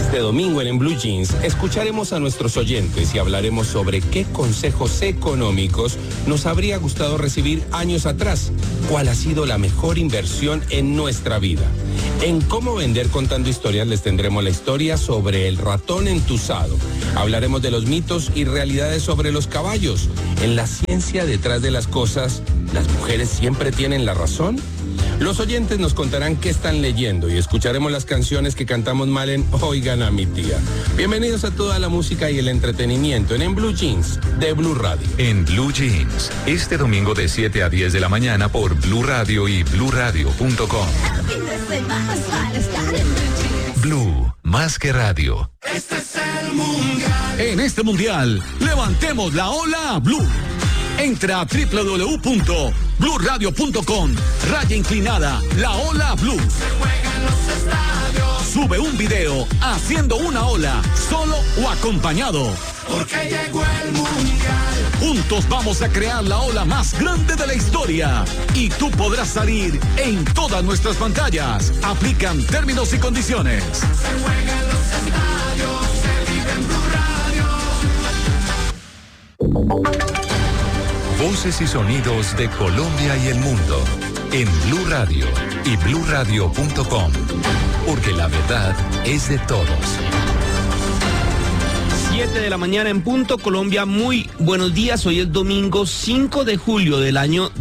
Este domingo en Blue Jeans escucharemos a nuestros oyentes y hablaremos sobre qué consejos económicos nos habría gustado recibir años atrás. ¿Cuál ha sido la mejor inversión en nuestra vida? En Cómo Vender Contando Historias les tendremos la historia sobre el ratón entusado. Hablaremos de los mitos y realidades sobre los caballos. En la ciencia detrás de las cosas, ¿las mujeres siempre tienen la razón? Los oyentes nos contarán qué están leyendo y escucharemos las canciones que cantamos mal en Oigan a mi tía. Bienvenidos a toda la música y el entretenimiento en Blue Jeans de Blue Radio. En Blue Jeans, este domingo de 7 a 10 de la mañana por Blue Radio y bluradio.com. Blue, más que radio. Este es el mundial. En este mundial, levantemos la ola Blue. Entra a www.bluradio.com, raya inclinada, la ola Blue. Se juega en los estadios. Sube un video haciendo una ola, solo o acompañado. Porque llegó el mundial. Juntos vamos a crear la ola más grande de la historia. Y tú podrás salir en todas nuestras pantallas. Aplican términos y condiciones. Se juega en los estadios, se vive en Blue Radio. Voces y sonidos de Colombia y el mundo en Blue Radio y bluradio.com, porque la verdad es de todos. 7 de la mañana en punto, Colombia, muy buenos días. Hoy es domingo 5 de julio del año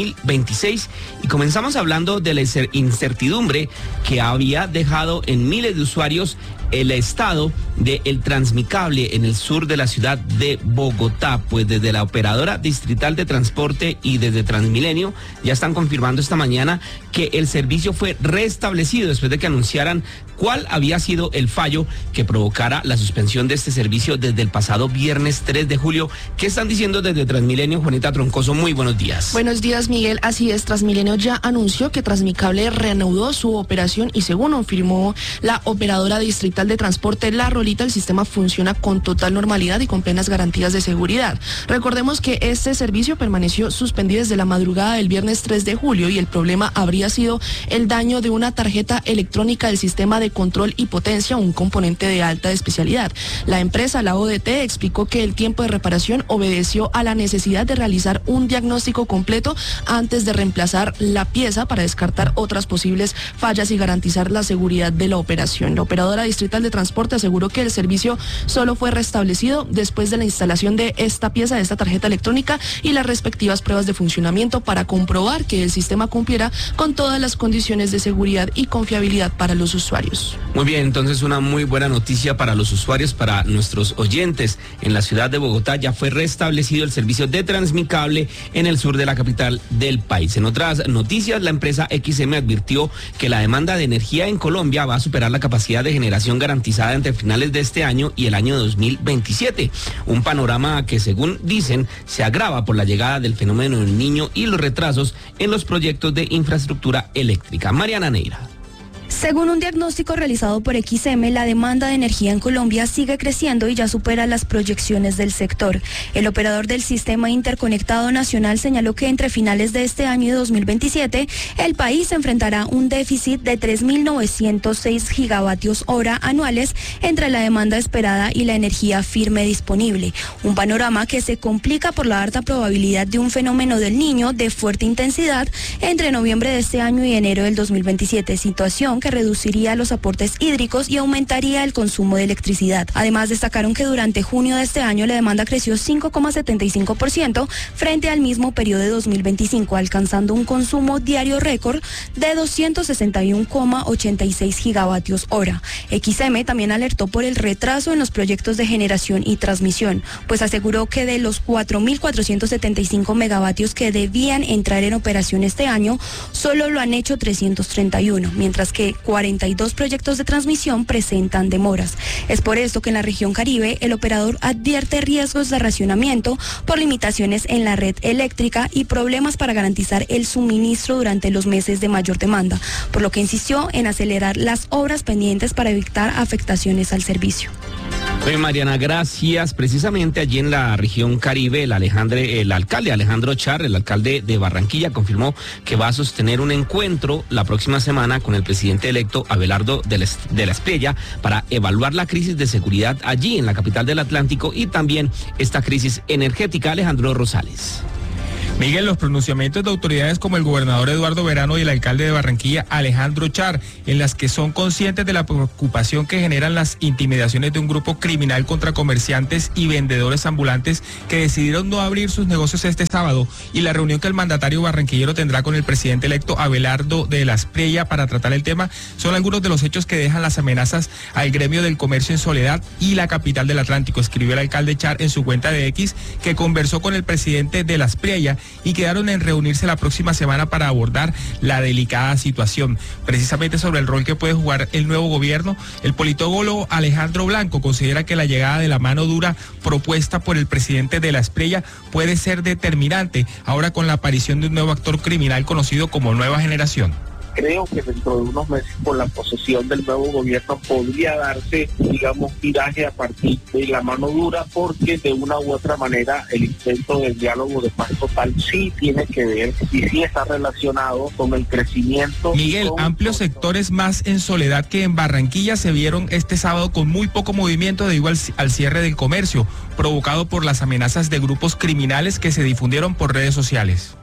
2026 y comenzamos hablando de la incertidumbre que había dejado en miles de usuarios el estado del Transmicable en el sur de la ciudad de Bogotá. Pues desde la operadora distrital de transporte y desde Transmilenio ya están confirmando esta mañana que el servicio fue restablecido después de que anunciaran cuál había sido el fallo que provocara la suspensión de este servicio desde el pasado viernes 3 de julio. ¿Qué están diciendo desde Transmilenio? Juanita Troncoso, muy buenos días. Buenos días, Miguel. Así es, Transmilenio ya anunció que Transmicable reanudó su operación y según confirmó la operadora distrital de transporte La Rolita, el sistema funciona con total normalidad y con plenas garantías de seguridad. Recordemos que este servicio permaneció suspendido desde la madrugada del viernes 3 de julio y el problema habría sido el daño de una tarjeta electrónica del sistema de control y potencia, un componente de alta especialidad. La empresa, la ODT, explicó que el tiempo de reparación obedeció a la necesidad de realizar un diagnóstico completo antes de reemplazar la pieza para descartar otras posibles fallas y garantizar la seguridad de la operación. La operadora distrital de transporte aseguró que el servicio solo fue restablecido después de la instalación de esta pieza, de esta tarjeta electrónica y las respectivas pruebas de funcionamiento para comprobar que el sistema cumpliera con todas las condiciones de seguridad y confiabilidad para los usuarios. Muy bien, entonces una muy buena noticia para los usuarios, para nuestros oyentes. En la ciudad de Bogotá ya fue restablecido el servicio de Transmicable en el sur de la capital del país. En otras noticias, la empresa XM advirtió que la demanda de energía en Colombia va a superar la capacidad de generación garantizada entre finales de este año y el año 2027. Un panorama que, según dicen, se agrava por la llegada del fenómeno del Niño y los retrasos en los proyectos de infraestructura eléctrica. Mariana Neira. Según un diagnóstico realizado por XM, la demanda de energía en Colombia sigue creciendo y ya supera las proyecciones del sector. El operador del Sistema Interconectado Nacional señaló que entre finales de este año y 2027, el país enfrentará un déficit de 3.906 gigavatios hora anuales entre la demanda esperada y la energía firme disponible. Un panorama que se complica por la alta probabilidad de un fenómeno del Niño de fuerte intensidad entre noviembre de este año y enero del 2027, situación que reduciría los aportes hídricos y aumentaría el consumo de electricidad. Además, destacaron que durante junio de este año la demanda creció 5,75% frente al mismo periodo de 2025, alcanzando un consumo diario récord de 261,86 gigavatios hora. XM también alertó por el retraso en los proyectos de generación y transmisión, pues aseguró que de los 4.475 megavatios que debían entrar en operación este año, solo lo han hecho 331, mientras que 42 proyectos de transmisión presentan demoras. Es por esto que en la región Caribe el operador advierte riesgos de racionamiento por limitaciones en la red eléctrica y problemas para garantizar el suministro durante los meses de mayor demanda, por lo que insistió en acelerar las obras pendientes para evitar afectaciones al servicio. Oye, Mariana, gracias. Precisamente allí en la región Caribe, el alcalde Alejandro Char, el alcalde de Barranquilla, confirmó que va a sostener un encuentro la próxima semana con el presidente electo Abelardo de la Espriella para evaluar la crisis de seguridad allí en la capital del Atlántico y también esta crisis energética. Alejandro Rosales. Miguel, los pronunciamientos de autoridades como el gobernador Eduardo Verano y el alcalde de Barranquilla, Alejandro Char, en las que son conscientes de la preocupación que generan las intimidaciones de un grupo criminal contra comerciantes y vendedores ambulantes que decidieron no abrir sus negocios este sábado, y la reunión que el mandatario barranquillero tendrá con el presidente electo Abelardo de la Espriella para tratar el tema, son algunos de los hechos que dejan las amenazas al gremio del comercio en soledad y la capital del Atlántico. Escribió el alcalde Char en su cuenta de X que conversó con el presidente de la Espriella y quedaron en reunirse la próxima semana para abordar la delicada situación. Precisamente sobre el rol que puede jugar el nuevo gobierno, el politólogo Alejandro Blanco considera que la llegada de la mano dura propuesta por el presidente de la Espriella puede ser determinante ahora con la aparición de un nuevo actor criminal conocido como Nueva Generación. Creo que dentro de unos meses, con la posesión del nuevo gobierno, podría darse, digamos, viraje a partir de la mano dura, porque de una u otra manera el intento del diálogo de paz total sí tiene que ver y sí está relacionado con el crecimiento. Miguel, amplios sectores más en soledad que en Barranquilla se vieron este sábado con muy poco movimiento debido al cierre del comercio, provocado por las amenazas de grupos criminales que se difundieron por redes sociales.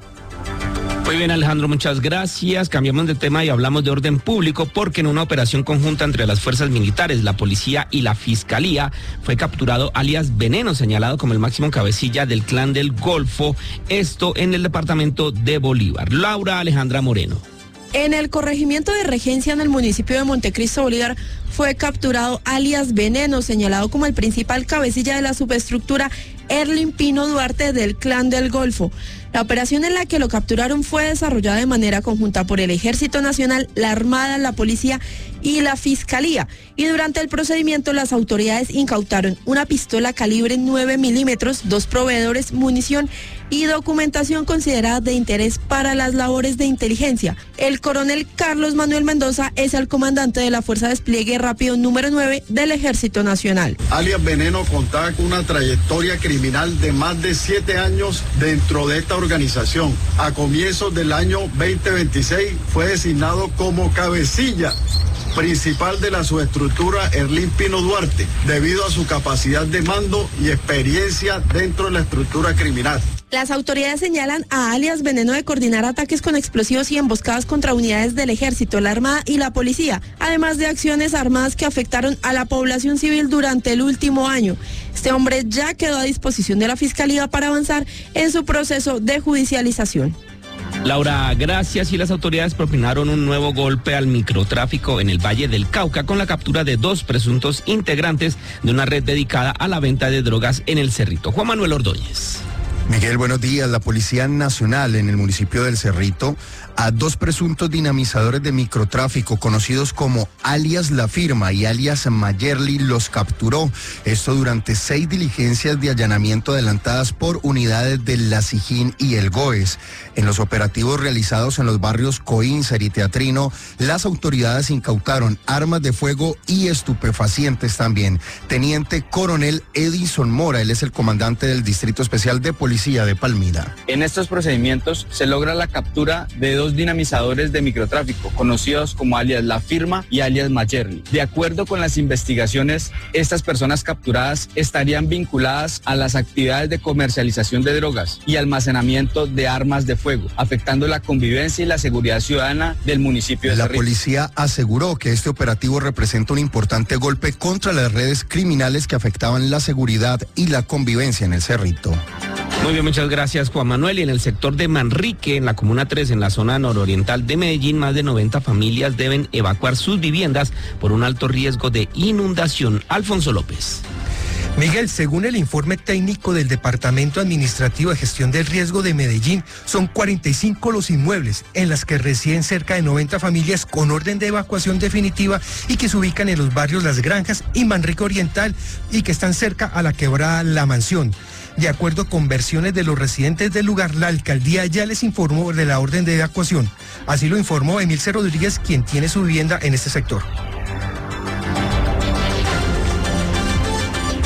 Muy bien, Alejandro, muchas gracias. Cambiamos de tema y hablamos de orden público porque en una operación conjunta entre las fuerzas militares, la policía y la fiscalía fue capturado alias Veneno, señalado como el máximo cabecilla del Clan del Golfo, esto en el departamento de Bolívar. Laura Alejandra Moreno. En el corregimiento de Regencia en el municipio de Montecristo, Bolívar, fue capturado alias Veneno, señalado como el principal cabecilla de la subestructura Erlin Pino Duarte del Clan del Golfo. La operación en la que lo capturaron fue desarrollada de manera conjunta por el Ejército Nacional, la Armada, la Policía y la Fiscalía. Y durante el procedimiento las autoridades incautaron una pistola calibre 9 milímetros, 2 proveedores, munición y documentación considerada de interés para las labores de inteligencia. El coronel Carlos Manuel Mendoza es el comandante de la Fuerza de Despliegue Rápido número 9 del Ejército Nacional. Alias Veneno contaba con una trayectoria criminal de más de 7 años dentro de esta organización. A comienzos del año 2026 fue designado como cabecilla principal de la subestructura Erlin Pino Duarte, debido a su capacidad de mando y experiencia dentro de la estructura criminal. Las autoridades señalan a alias Veneno de coordinar ataques con explosivos y emboscadas contra unidades del Ejército, la Armada y la Policía, además de acciones armadas que afectaron a la población civil durante el último año. Este hombre ya quedó a disposición de la Fiscalía para avanzar en su proceso de judicialización. Laura, gracias. Y las autoridades propinaron un nuevo golpe al microtráfico en el Valle del Cauca con la captura de 2 presuntos integrantes de una red dedicada a la venta de drogas en el Cerrito. Juan Manuel Ordóñez. Miguel, buenos días. La Policía Nacional en el municipio del Cerrito a 2 presuntos dinamizadores de microtráfico conocidos como alias La Firma y alias Mayerly los capturó. Esto durante 6 diligencias de allanamiento adelantadas por unidades de la SIJIN y el GOES. En los operativos realizados en los barrios Coíncer y Teatrino, las autoridades incautaron armas de fuego y estupefacientes también. Teniente Coronel Edison Mora, él es el comandante del Distrito Especial de Policía de Palmira. En estos procedimientos se logra la captura de 2 dinamizadores de microtráfico, conocidos como alias La Firma y alias Mayerly. De acuerdo con las investigaciones, estas personas capturadas estarían vinculadas a las actividades de comercialización de drogas y almacenamiento de armas de fuego, afectando la convivencia y la seguridad ciudadana del municipio de La Cerrito. policía aseguró que este operativo representa un importante golpe contra las redes criminales que afectaban la seguridad y la convivencia en el Cerrito. Muy bien, muchas gracias, Juan Manuel. Y en el sector de Manrique, en la Comuna 3, en la zona nororiental de Medellín, más de 90 familias deben evacuar sus viviendas por un alto riesgo de inundación. Alfonso López. Miguel, según el informe técnico del Departamento Administrativo de Gestión del Riesgo de Medellín, son 45 los inmuebles en las que residen cerca de 90 familias con orden de evacuación definitiva y que se ubican en los barrios Las Granjas y Manrique Oriental y que están cerca a la quebrada La Mansión. De acuerdo con versiones de los residentes del lugar, la alcaldía ya les informó de la orden de evacuación. Así lo informó Emilce Rodríguez, quien tiene su vivienda en este sector.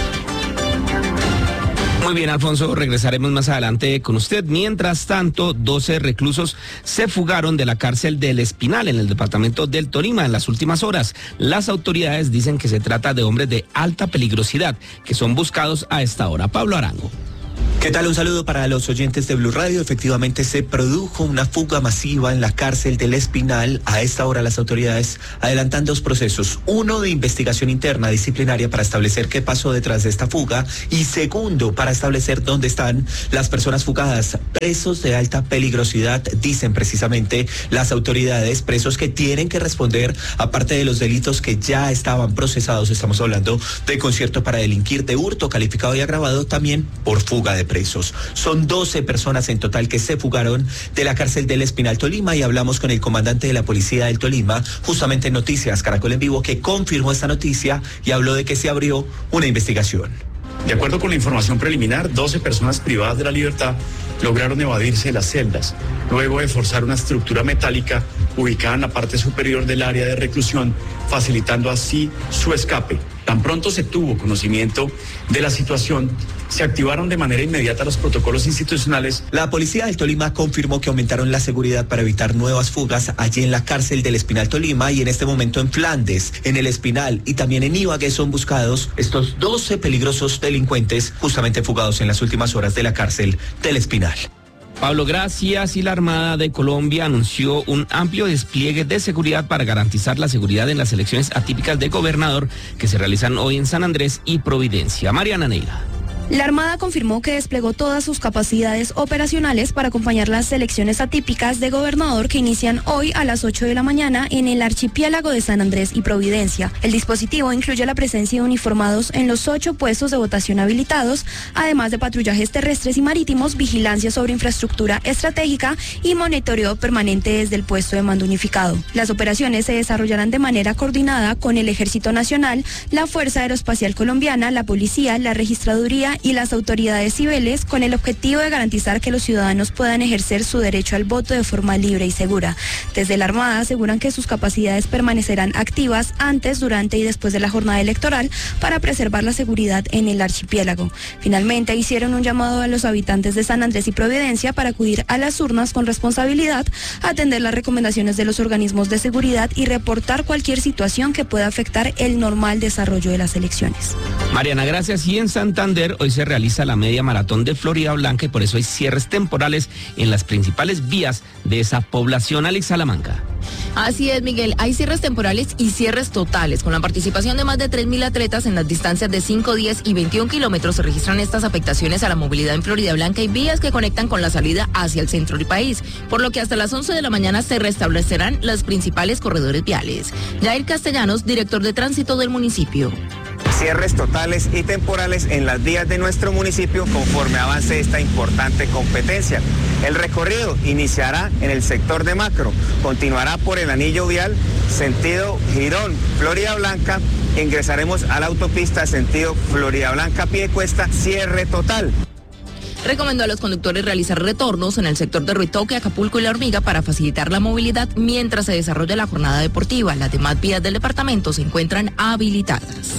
Muy bien, Alfonso, regresaremos más adelante con usted. Mientras tanto, 12 reclusos se fugaron de la cárcel del Espinal en el departamento del Tolima en las últimas horas. Las autoridades dicen que se trata de hombres de alta peligrosidad que son buscados a esta hora. Pablo Arango. ¿Qué tal? Un saludo para los oyentes de Blue Radio. Efectivamente se produjo una fuga masiva en la cárcel del Espinal. A esta hora las autoridades adelantan dos procesos. Uno de investigación interna disciplinaria para establecer qué pasó detrás de esta fuga y segundo para establecer dónde están las personas fugadas. Presos de alta peligrosidad, dicen precisamente las autoridades, presos que tienen que responder aparte de los delitos que ya estaban procesados. Estamos hablando de concierto para delinquir, de hurto calificado y agravado, también por fuga de presos. Son 12 personas en total que se fugaron de la cárcel del Espinal Tolima y hablamos con el comandante de la policía del Tolima, justamente en Noticias Caracol en Vivo, que confirmó esta noticia y habló de que se abrió una investigación. De acuerdo con la información preliminar, 12 personas privadas de la libertad lograron evadirse de las celdas, luego de forzar una estructura metálica ubicada en la parte superior del área de reclusión, facilitando así su escape. Tan pronto se tuvo conocimiento de la situación, se activaron de manera inmediata los protocolos institucionales. La policía del Tolima confirmó que aumentaron la seguridad para evitar nuevas fugas allí en la cárcel del Espinal Tolima y en este momento en Flandes, en el Espinal y también en Ibagué son buscados estos 12 peligrosos delincuentes justamente fugados en las últimas horas de la cárcel del Espinal. Pablo, gracias. Y la Armada de Colombia anunció un amplio despliegue de seguridad para garantizar la seguridad en las elecciones atípicas de gobernador que se realizan hoy en San Andrés y Providencia. Mariana Neira. La Armada confirmó que desplegó todas sus capacidades operacionales para acompañar las elecciones atípicas de gobernador que inician hoy a las 8 de la mañana en el archipiélago de San Andrés y Providencia. El dispositivo incluye la presencia de uniformados en los 8 puestos de votación habilitados, además de patrullajes terrestres y marítimos, vigilancia sobre infraestructura estratégica y monitoreo permanente desde el puesto de mando unificado. Las operaciones se desarrollarán de manera coordinada con el Ejército Nacional, la Fuerza Aeroespacial Colombiana, la Policía, la Registraduría y las autoridades civiles con el objetivo de garantizar que los ciudadanos puedan ejercer su derecho al voto de forma libre y segura. Desde la Armada aseguran que sus capacidades permanecerán activas antes, durante y después de la jornada electoral para preservar la seguridad en el archipiélago. Finalmente hicieron un llamado a los habitantes de San Andrés y Providencia para acudir a las urnas con responsabilidad, atender las recomendaciones de los organismos de seguridad y reportar cualquier situación que pueda afectar el normal desarrollo de las elecciones. Mariana, gracias. Y en Santander hoy se realiza la media maratón de Florida Blanca y por eso hay cierres temporales en las principales vías de esa población. Alex Salamanca. Así es, Miguel. Hay cierres temporales y cierres totales. Con la participación de más de 3.000 atletas en las distancias de 5, 10 y 21 kilómetros se registran estas afectaciones a la movilidad en Florida Blanca y vías que conectan con la salida hacia el centro del país, por lo que hasta las 11 de la mañana se restablecerán los principales corredores viales. Jair Castellanos, director de tránsito del municipio. Cierres totales y temporales en las vías de nuestro municipio conforme avance esta importante competencia. El recorrido iniciará en el sector de Macro, continuará por el anillo vial, sentido Girón, Florida Blanca, ingresaremos a la autopista sentido Florida Blanca, Piedecuesta, cierre total. Recomendó a los conductores realizar retornos en el sector de Ruitoque, Acapulco y La Hormiga para facilitar la movilidad mientras se desarrolla la jornada deportiva. Las demás vías del departamento se encuentran habilitadas.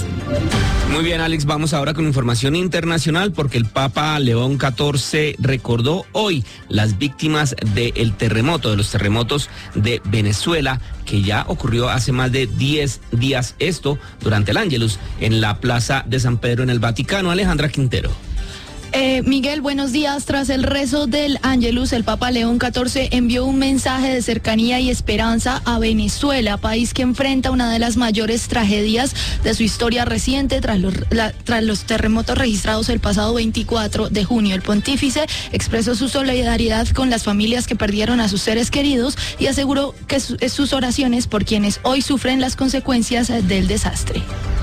Muy bien, Alex, vamos ahora con información internacional porque el Papa León XIV recordó hoy las víctimas del terremoto, de los terremotos de Venezuela, que ya ocurrió hace más de 10 días, esto durante el Ángelus en la Plaza de San Pedro en el Vaticano. Alejandra Quintero. Miguel, buenos días. Tras el rezo del Ángelus, el Papa León XIV envió un mensaje de cercanía y esperanza a Venezuela, país que enfrenta una de las mayores tragedias de su historia reciente tras los terremotos registrados el pasado 24 de junio. El pontífice expresó su solidaridad con las familias que perdieron a sus seres queridos y aseguró que sus oraciones por quienes hoy sufren las consecuencias del desastre.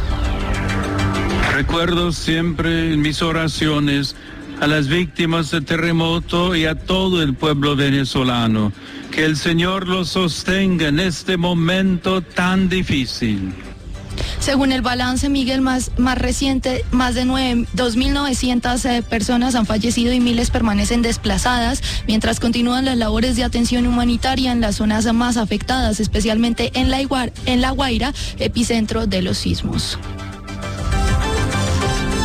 Recuerdo siempre en mis oraciones a las víctimas del terremoto y a todo el pueblo venezolano. Que el Señor los sostenga en este momento tan difícil. Según el balance, Miguel, más reciente, más de 2.900 personas han fallecido y miles permanecen desplazadas, mientras continúan las labores de atención humanitaria en las zonas más afectadas, especialmente en La Guaira, epicentro de los sismos.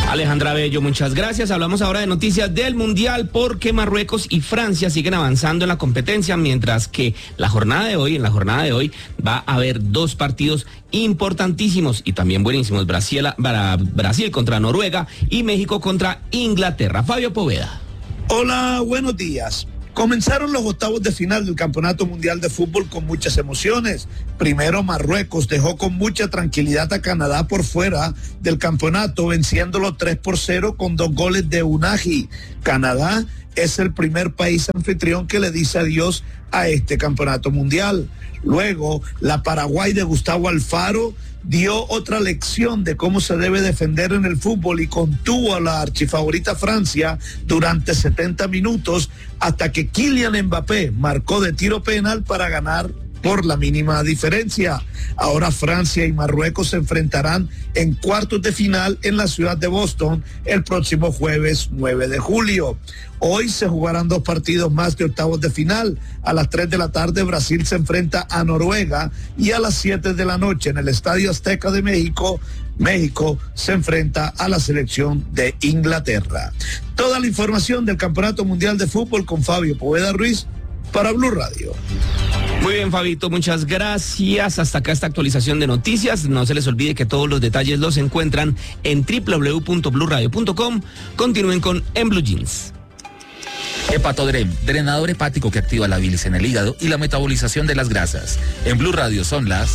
Alejandra Bello, muchas gracias. Hablamos ahora de noticias del Mundial porque Marruecos y Francia siguen avanzando en la competencia, mientras que en la jornada de hoy va a haber dos partidos importantísimos y también buenísimos. Brasil contra Noruega y México contra Inglaterra. Fabio Poveda. Hola, buenos días. Comenzaron los octavos de final del Campeonato Mundial de Fútbol con muchas emociones. Primero Marruecos dejó con mucha tranquilidad a Canadá por fuera del campeonato, venciéndolo 3-0 con 2 goles de Unagi. Canadá es el primer país anfitrión que le dice adiós a este campeonato mundial. Luego, la Paraguay de Gustavo Alfaro dio otra lección de cómo se debe defender en el fútbol y contuvo a la archifavorita Francia durante 70 minutos hasta que Kylian Mbappé marcó de tiro penal para ganar por la mínima diferencia. Ahora Francia y Marruecos se enfrentarán en cuartos de final en la ciudad de Boston el próximo jueves 9 de julio. Hoy se jugarán 2 partidos más de octavos de final. A las 3 de la tarde Brasil se enfrenta a Noruega y a las 7 de la noche en el Estadio Azteca de México se enfrenta a la selección de Inglaterra. Toda la información del Campeonato Mundial de Fútbol con Fabio Poveda Ruiz para Blue Radio. Muy bien, Fabito, muchas gracias. Hasta acá esta actualización de noticias. No se les olvide que todos los detalles los encuentran en www.bluradio.com. Continúen con En Blue Jeans. Hepatodrem, drenador hepático que activa la bilis en el hígado y la metabolización de las grasas. En Blue Radio son las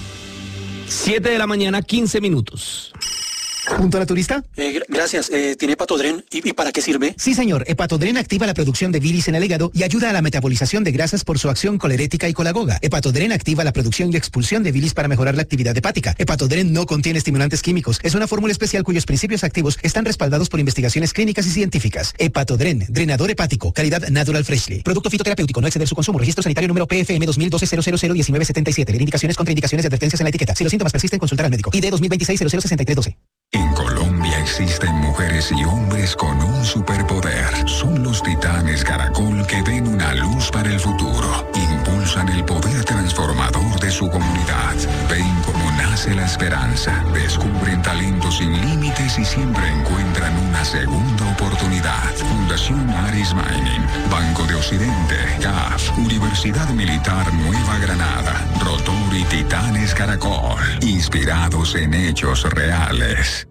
7 de la mañana, 15 minutos. ¿Punto a la turista? Gracias. ¿Tiene Hepatodren? ¿Y para qué sirve? Sí, señor. Hepatodren activa la producción de bilis en el hígado y ayuda a la metabolización de grasas por su acción colerética y colagoga. Hepatodren activa la producción y expulsión de bilis para mejorar la actividad hepática. Hepatodren no contiene estimulantes químicos. Es una fórmula especial cuyos principios activos están respaldados por investigaciones clínicas y científicas. Hepatodren, drenador hepático, calidad Natural Freshly. Producto fitoterapéutico, no exceder su consumo. Registro sanitario número PFM 2012-001977. Leer indicaciones, contraindicaciones y advertencias en la etiqueta. Si los síntomas persisten, consultar al médico. ID 2026-006312. En Colombia existen mujeres y hombres con un superpoder. Son los titanes Caracol que ven una luz para el futuro. Impulsan el poder transformador de su comunidad. Ven cómo nace la esperanza. Descubren talentos sin límites y siempre encuentran una segunda oportunidad. Fundación Aris Mining, Banco de Occidente, CAF, Universidad Militar Nueva Granada, Rotor y Titanes Caracol. Inspirados en hechos reales.